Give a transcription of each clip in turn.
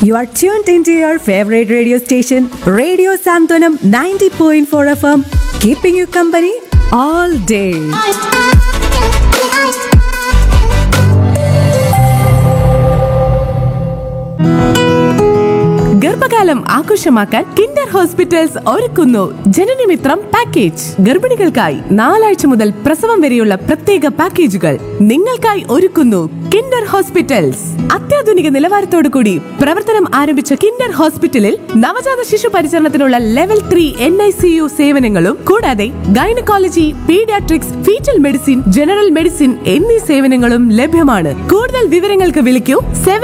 You are tuned into your favorite radio station, Radio Santonam 90.4 FM, keeping you company all day. ഗർഭകാലം ആഘോഷമാക്കാൻ Kinder hospitals ഒരുക്കുന്നു ജനനമിത്രം package. ഗർഭിണികൾക്കായി 4 ആഴ്ച മുതൽ പ്രസവം വരെയുള്ള പ്രത്യേക പാക്കേജുകൾ നിങ്ങൾക്കായി ഒരുക്കുന്നു കിൻഡർ ഹോസ്പിറ്റൽസ്. അത്യാധുനിക നിലവാരത്തോടു കൂടി പ്രവർത്തനം ആരംഭിച്ച കിൻഡർ ഹോസ്പിറ്റലിൽ നവജാത ശിശു പരിചരണത്തിനുള്ള ലെവൽ 3 NICU സേവനങ്ങളും കൂടാതെ gynaecology, paediatrics, fetal medicine, general medicine എന്നീ സേവനങ്ങളും ലഭ്യമാണ്. കൂടുതൽ വിവരങ്ങൾക്ക് വിളിക്കൂ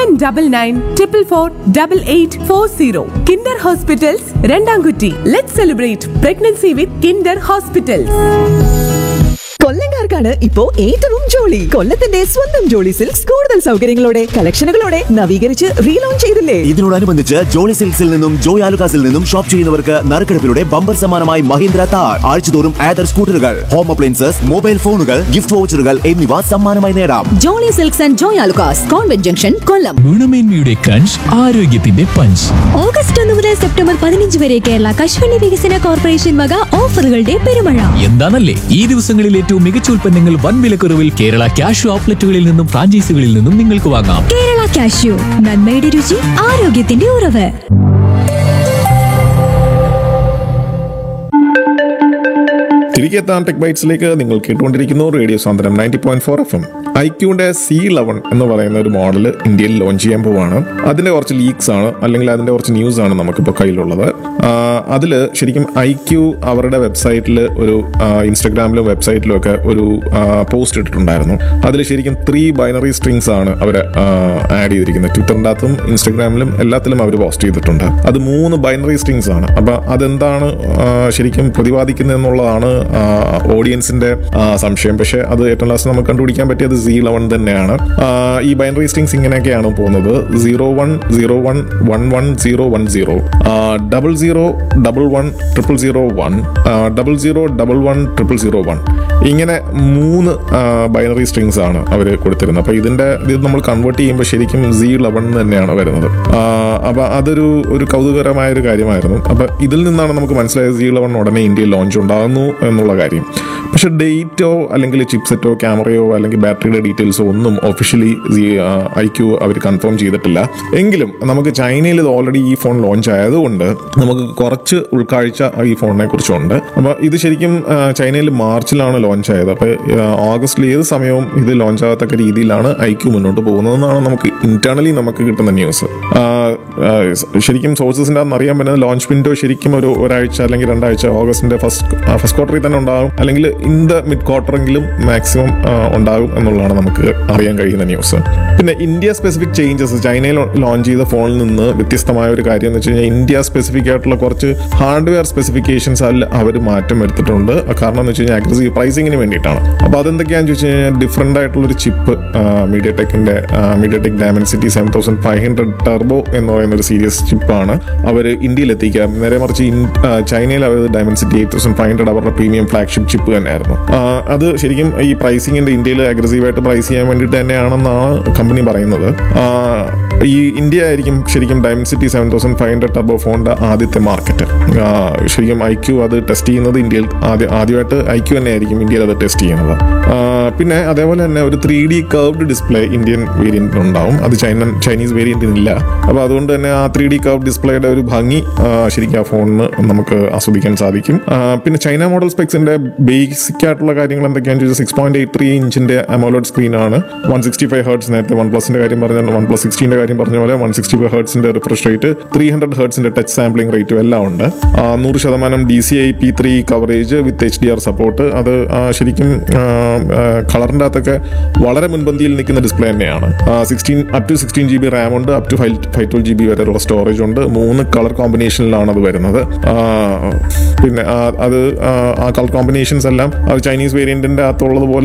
7994448840. Kinder hospitals, രണ്ടാംകുറ്റി. Let's celebrate pregnancy with Kinder hospitals. കൊല്ലംകാർക്കാണ് ഇപ്പോ ഏറ്റവും ജോളി. കൊല്ലത്തിന്റെ സ്വന്തം ജോളി സിൽക്സ് കൂടുതൽ സൗകര്യങ്ങളോടെ, കളക്ഷനുകളോടെ നവീകരിച്ച് റീലോഞ്ച് ചെയ്തില്ലേ? ഇതിനോടനുബന്ധിച്ച് ജോളി സിൽക്സിൽ നിന്നും ജോയ് ആലുകാസിൽ നിന്നും ഷോപ്പ് ചെയ്യുന്നവർക്ക് നറുക്കെടുപ്പിലൂടെ ബമ്പർ സമ്മാനമായി മഹീന്ദ്ര താർ, ആഴ്ചതോറും ആദർ സ്കൂട്ടറുകൾ, ഹോം അപ്ലയൻസസ്, മൊബൈൽ ഫോണുകൾ, ഗിഫ്റ്റ് വൗച്ചറുകൾ എന്നിവ സമ്മാനമായി നേടാം. Jolly silks and Joy Alukkas, convent junction, Kollam. ഗുണമേന്മയുടെ crunch, ആരോഗ്യത്തിന്റെ പഞ്ച്. ഓഗസ്റ്റ് 1 മുതൽ സെപ്റ്റംബർ 15 വരെ കേരള കശുവണ്ടി വികസന കോർപ്പറേഷൻ വക ഓഫറുകളുടെ പെരുമഴ. എന്താണല്ലേ ഈ ദിവസങ്ങളിൽ ഏറ്റവും മികച്ച ഉൽപ്പന്നങ്ങൾ വൻ വിലക്കുറവിൽ കേരള കാഷ്യൂ ഔട്ട്ലെറ്റുകളിൽ നിന്നും ഫ്രാഞ്ചൈസികളിൽ നിന്നും നിങ്ങൾക്ക് വാങ്ങാം. കേരള കാഷ്യൂ, നന്മയുടെ രുചി, ആരോഗ്യത്തിന്റെ ഉറവ്. തിരികെ എത്താൻ ടെക് ബൈറ്റ്സിലേക്ക് നിങ്ങൾ കേട്ടുകൊണ്ടിരിക്കുന്നു റേഡിയോ സാന്ത്വനം 90.4 FM. ഐക്യൂന്റെ C11 എന്ന് പറയുന്ന ഒരു മോഡൽ ഇന്ത്യയിൽ ലോഞ്ച് ചെയ്യാൻ പോവാണ്. അതിന്റെ കുറച്ച് ലീക്സ് ആണ്, അല്ലെങ്കിൽ അതിന്റെ കുറച്ച് ന്യൂസ് ആണ് നമുക്കിപ്പോൾ കയ്യിലുള്ളത്. അതിൽ ശരിക്കും ഐക്യു അവരുടെ വെബ്സൈറ്റിൽ ഒരു ഇൻസ്റ്റഗ്രാമിലും വെബ്സൈറ്റിലും ഒക്കെ ഒരു പോസ്റ്റ് ഇട്ടിട്ടുണ്ടായിരുന്നു. അതിൽ ശരിക്കും 3 ബൈനറി സ്ട്രിങ്സ് ആണ് അവർ ആഡ് ചെയ്തിരിക്കുന്നത്. ട്വിറ്ററിൻ്റെ അകത്തും ഇൻസ്റ്റഗ്രാമിലും എല്ലാത്തിലും അവർ പോസ്റ്റ് ചെയ്തിട്ടുണ്ട്. അത് 3 ബൈനറി സ്ട്രിങ്സ് ആണ്. അപ്പൊ അതെന്താണ് ശരിക്കും പ്രതിപാദിക്കുന്നത് എന്നുള്ളതാണ് ഓഡിയൻസിന്റെ സംശയം. പക്ഷെ അത് ഏറ്റവും ലാസ്റ്റ് നമുക്ക് കണ്ടുപിടിക്കാൻ പറ്റിയത് C11 തന്നെയാണ്. ഈ ബൈനറി സ്ട്രിങ്സ് ഇങ്ങനെയൊക്കെയാണ് പോകുന്നത്: 0101111010, 00110001, 00110001. ഇങ്ങനെ 3 ബൈനറി സ്ട്രിങ്സ് ആണ് അവർ കൊടുത്തിരുന്നത്. അപ്പൊ ഇത് നമ്മൾ കൺവേർട്ട് ചെയ്യുമ്പോൾ ശരിക്കും C11 തന്നെയാണ് വരുന്നത്. അപ്പൊ അതൊരു കൗതുകകരമായ ഒരു കാര്യമായിരുന്നു. അപ്പൊ ഇതിൽ നിന്നാണ് നമുക്ക് മനസ്സിലായത് C11 ഉടനെ ഇന്ത്യയിൽ ലോഞ്ച് ഉണ്ടാകുന്നു എന്നുള്ള കാര്യം. പക്ഷെ ഡേറ്റോ അല്ലെങ്കിൽ ചിപ്സെറ്റോ ക്യാമറയോ അല്ലെങ്കിൽ ബാറ്ററിയുടെ ഡീറ്റെയിൽസോ ഒന്നും ഒഫീഷ്യലി ഐക്യു അവർ കൺഫേം ചെയ്തിട്ടില്ല. എങ്കിലും നമുക്ക് ചൈനയിൽ ഇത് ഓൾറെഡി ഈ ഫോൺ ലോഞ്ച് ആയതുകൊണ്ട് നമുക്ക് കുറച്ച് ഉൾക്കാഴ്ച ഈ ഫോണിനെ കുറിച്ചുണ്ട്. അപ്പൊ ഇത് ശരിക്കും ചൈനയിൽ മാർച്ചിലാണ് ലോഞ്ച് ആയത്. അപ്പൊ ഓഗസ്റ്റിൽ ഏത് സമയവും ഇത് ലോഞ്ച് ആകത്തക്ക രീതിയിലാണ് ഐക്യു മുന്നോട്ട് പോകുന്നതെന്നാണ് നമുക്ക് ഇന്റേണലി നമുക്ക് കിട്ടുന്ന ന്യൂസ്. ശരിക്കും സോഴ്സസിന്റെ അന്ന് അറിയാൻ പറ്റുന്നത് ലോഞ്ച് വിൻഡോ ശരിക്കും ഒരാഴ്ച അല്ലെങ്കിൽ 2 ആഴ്ച ഓഗസ്റ്റിന്റെ ഫസ്റ്റ് ക്വാർട്ടറിൽ തന്നെ ഉണ്ടാകും, അല്ലെങ്കിൽ ഇൻ ദ മിഡ് ക്വാർട്ടറെങ്കിലും മാക്സിമം ഉണ്ടാകും എന്നുള്ളതാണ് നമുക്ക് അറിയാൻ കഴിയുന്ന ന്യൂസ്. പിന്നെ ഇന്ത്യ സ്പെസിഫിക് ചേഞ്ചസ്, ചൈനയിൽ ലോഞ്ച് ചെയ്ത ഫോണിൽ നിന്ന് വ്യത്യസ്തമായ ഒരു കാര്യം എന്ന് വെച്ച് കഴിഞ്ഞാൽ ഇന്ത്യ സ്പെസിഫിക് ആയിട്ടുള്ള കുറച്ച് ഹാർഡ്വെയർ സ്പെസിഫിക്കേഷൻസ് അവർ മാറ്റം വരുത്തിയിട്ടുണ്ട്. കാരണം എന്ന് വെച്ച് കഴിഞ്ഞാൽ അഗ്രസീവ് പ്രൈസിങ്ങിന് വേണ്ടിയിട്ടാണ്. അപ്പോൾ അതെന്തൊക്കെയാണെന്ന് വെച്ച് കഴിഞ്ഞാൽ ഡിഫറെൻ്റ് ആയിട്ടുള്ളൊരു ചിപ്പ് മീഡിയടെക് ഡയമൻസിറ്റി 7500 ടർബോ എന്ന് പറയുന്ന ഒരു സീരീസ് ചിപ്പാണ് അവർ ഇന്ത്യയിൽ എത്തിക്കുക. നേരെ മറിച്ച് ചൈനയിൽ അവർ ഡയമൻസിറ്റി 8500 അവരുടെ പ്രീമിയം ഫ്ലാഗ്ഷിപ്പ് ചിപ്പ് തന്നെയായിരുന്നു. അത് ശരിക്കും ഈ പ്രൈസിങ്ങിന്റെ ഇന്ത്യയിൽ അഗ്രസീവായിട്ട് പ്രൈസ് ചെയ്യാൻ വേണ്ടിയിട്ട് തന്നെയാണെന്നാണ് കമ്പനി പറയുന്നത്. ഈ ഇന്ത്യ ആയിരിക്കും ശരിക്കും ഡയമൻസിറ്റി 7500 ടർബോ ഫോണിന്റെ ആദ്യത്തെ മാർക്കറ്റ്. ശരിക്കും ഐക്യു അത് ടെസ്റ്റ് ചെയ്യുന്നത് ഇന്ത്യയിൽ ആദ്യമായിട്ട് ഐക്യു തന്നെ ആയിരിക്കും ഇന്ത്യയിൽ അത് ടെസ്റ്റ് ചെയ്യുന്നത്. പിന്നെ അതേപോലെ തന്നെ ഒരു 3D കർവ്ഡ് ഡിസ്പ്ലേ ഇന്ത്യൻ വേരിയന്റിന് ഉണ്ടാവും. അത് ചൈനീസ് വേരിയന്റിനില്ല. അപ്പോൾ അതുകൊണ്ട് തന്നെ ആ 3D കർവ്ഡ് ഡിസ്പ്ലേയുടെ ഒരു ഭംഗി ശരിക്കും ആ ഫോണിന് നമുക്ക് ആസ്വദിക്കാൻ സാധിക്കും. പിന്നെ ചൈന മോഡൽ സ്പെക്സിന്റെ ബേസിക് ആയിട്ടുള്ള കാര്യങ്ങൾ എന്തൊക്കെയാണെന്ന് ചോദിച്ചാൽ 6.83 ഇഞ്ചിന്റെ അമോലെഡ് സ്ക്രീനാണ്, 165 ഹെർട്സ്. നേരത്തെ OnePlusന്റെ കാര്യം പറഞ്ഞാൽ OnePlus 16ന്റെ കാര്യം പറഞ്ഞ പോലെ 165 ഹെർട്സിന്റെ റിഫ്രഷ് റേറ്റ്, 300 ഹെർട്സിന്റെ ടച്ച് സാമ്പിളിംഗ് റേറ്റും എല്ലാം ഉണ്ട്. 100% DCI-P3 കവറേജ് വിത്ത് HDR സപ്പോർട്ട്. അത് ശരിക്കും കളറിന്റെ അകത്തൊക്കെ വളരെ മുൻപന്തിയിൽ നിൽക്കുന്ന ഡിസ്പ്ലേ തന്നെയാണ്. up to 16 GB റാം ഉണ്ട്, up to 512 GB വരെയുള്ള സ്റ്റോറേജ് ഉണ്ട്. 3 കളർ കോമ്പിനേഷനിലാണ് അത് വരുന്നത്. പിന്നെ അത് ആ കളർ കോമ്പിനേഷൻസ് എല്ലാം ചൈനീസ് വേരിയന്റിന്റെ അകത്തുള്ളത് പോലെ